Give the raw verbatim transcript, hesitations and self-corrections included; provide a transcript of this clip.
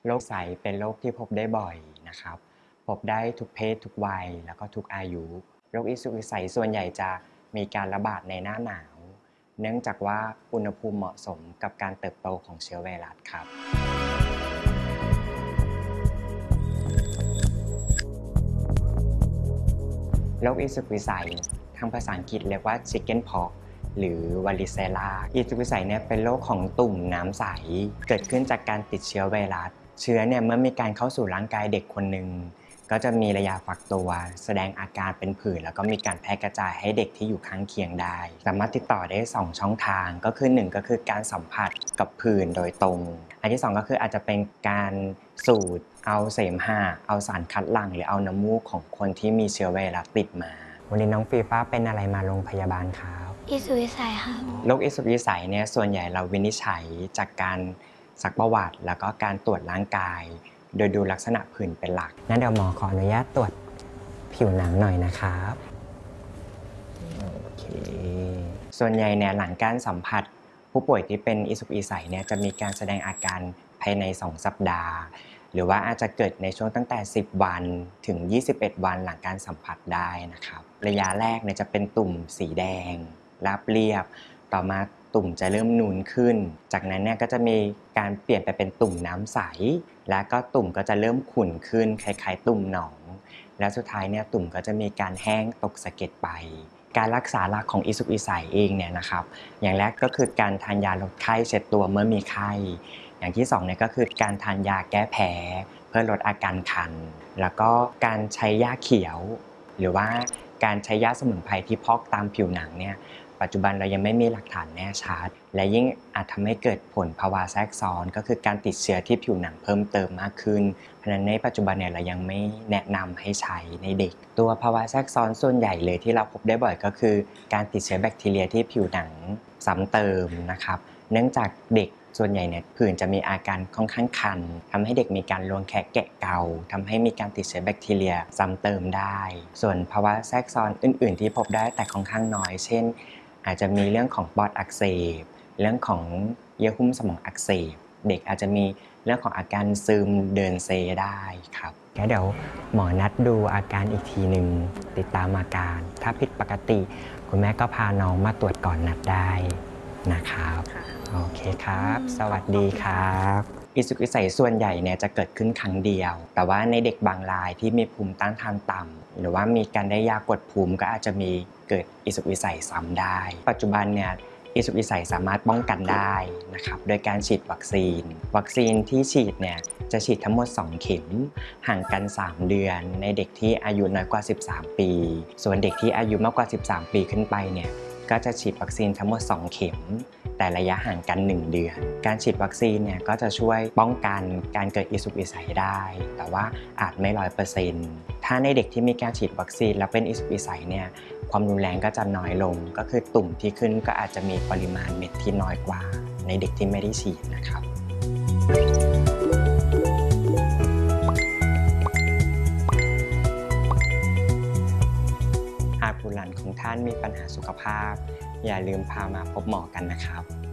โรคไสเป็นโรคที่พบได้บ่อยนะครับพบได้ทุกเพศทุกวัยแล้วก็ทุกอายุโรคอีสุกอีใสส่วนใหญ่จะมีการระบาดในหน้าหนาวเนื่องจากว่าอุณหภูมิเหมาะสมกับการเติบโตของเชื้อไวรัสครับโรคอีสุกอีใสทางภาษาอังกฤษเรียกว่า Chicken Pox หรือ Varicella อีสุกอีใสเนี่ยเป็นโรคของตุ่มน้ำใสเกิดขึ้นจากการติดเชื้อไวรัสเชื้อเนี่ยเมื่อมีการเข้าสู่ร่างกายเด็กคนหนึ่งก็จะมีระยะฟักตัวแสดงอาการเป็นผื่นแล้วก็มีการแพร่กระจายให้เด็กที่อยู่ข้างเคียงได้สามารถติดต่อได้สองช่องทางก็คือหนึ่งก็คือการสัมผัสกับผื่นโดยตรงอันที่สองก็คืออาจจะเป็นการสูดเอาเสมหะเอาสารคัดหลั่งหรือเอาน้ำมูกของคนที่มีเชื้อไวรัสติดมาวันนี้น้องฟีฟ้าเป็นอะไรมาโรงพยาบาลครับอีสุกอีใสค่ะโรคอีสุกอีใสเนี่ยส่วนใหญ่เราวินิจฉัยจากการซักประวัติแล้วก็การตรวจร่างกายโดยดูลักษณะผื่นเป็นหลักงั้นเดี๋ยวหมอขออนุญาตตรวจผิวหนังหน่อยนะครับโอเคส่วนใหญ่เนี่ยหลังการสัมผัสผู้ป่วยที่เป็นอีสุกอีใสเนี่ยจะมีการแสดงอาการภายในสองสัปดาห์หรือว่าอาจจะเกิดในช่วงตั้งแต่สิบวันถึงยี่สิบเอ็ดวันหลังการสัมผัสได้นะครับระยะแรกเนี่ยจะเป็นตุ่มสีแดงราบเรียบต่อมาตุ่มจะเริ่มนูนขึ้นจากนั้นเนี่ยก็จะมีการเปลี่ยนไปเป็นตุ่มน้ำใสและก็ตุ่มก็จะเริ่มขุ่นขึ้นคล้ายๆตุ่มหนองและสุดท้ายเนี่ยตุ่มก็จะมีการแห้งตกสะเก็ดไปการรักษาหลักของอีสุกอีใสเองเนี่ยนะครับอย่างแรกก็คือการทานยาลดไข้เช็ดตัวเมื่อมีไข้อย่างที่สองเนี่ยก็คือการทานยาแก้แพ้เพื่อลดอาการคันแล้วก็การใช้ยาเขียวหรือว่าการใช้ยาสมุนไพรที่พอกตามผิวหนังเนี่ยปัจจุบันเรายังไม่มีหลักฐานแน่ชัดและยิ่งอาจทำให้เกิดผลภาวะแทรกซ้อนก็คือการติดเชื้อที่ผิวหนังเพิ่มเติมมากขึ้นเพราะฉะนั้นในปัจจุบันเนี่ยเรายังไม่แนะนำให้ใช้ในเด็กตัวภาวะแทรกซ้อนส่วนใหญ่เลยที่เราพบได้บ่อยก็คือการติดเชื้อแบคทีเรียที่ผิวหนังซ้ำเติมนะครับเนื่องจากเด็กส่วนใหญ่เนี่ยผื่นจะมีอาการค่อนข้างคันทำให้เด็กมีการรวงแคะแกะเกาทำให้มีการติดเชื้อแบคทีเรียซ้ำเติมได้ส่วนภาวะแทรกซ้อนอื่นๆที่พบได้แต่ค่อนข้างน้อยเช่นอาจจะมีเรื่องของปอดอักเสบเรื่องของเยื่อหุ้มสมองอักเสบเด็กอาจจะมีเรื่องของอาการซึมเดินเซได้ครับแล้วเดี๋ยวหมอนัดดูอาการอีกทีหนึ่งติดตามอาการถ้าผิดปกติคุณแม่ก็พาน้องมาตรวจก่อนนัดได้นะครับโอเคครับสวัสดีครับอีสุกอีใสส่วนใหญ่เนี่ยจะเกิดขึ้นครั้งเดียวแต่ว่าในเด็กบางรายที่มีภูมิต้านทานต่ำหรือว่ามีการได้ยากดภูมิก็อาจจะมีเกิดอีสุกอีใสซ้ำได้ปัจจุบันเนี่ยอีสุกอีใสสามารถป้องกันได้นะครับโดยการฉีดวัคซีนวัคซีนที่ฉีดเนี่ยจะฉีดทั้งหมดสองเข็มห่างกันสามเดือนในเด็กที่อายุน้อยกว่าสิบสามปีส่วนเด็กที่อายุมากกว่าสิบสามปีขึ้นไปเนี่ยก็จะฉีดวัคซีนทั้งหมดสองเข็มแต่ระยะห่างกันหนึ่งเดือนการฉีดวัคซีนเนี่ยก็จะช่วยป้องกันการเกิดอีสุกอีใสได้แต่ว่าอาจไม่ ร้อยเปอร์เซ็นต์ ถ้าในเด็กที่มีการฉีดวัคซีนแล้วเป็นอีสุกอีใสเนี่ยความรุนแรงก็จะน้อยลงก็คือตุ่มที่ขึ้นก็อาจจะมีปริมาณเม็ดที่น้อยกว่าในเด็กที่ไม่ได้ฉีดนะครับหากบุตรหลานของท่านมีปัญหาสุขภาพอย่าลืมพามาพบหมอกันนะครับ